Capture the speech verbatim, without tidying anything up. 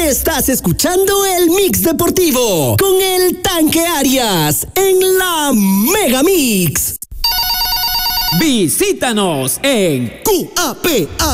Estás escuchando el Mix Deportivo con el Tanque Arias en la Mega Mix. Visítanos en Q A P A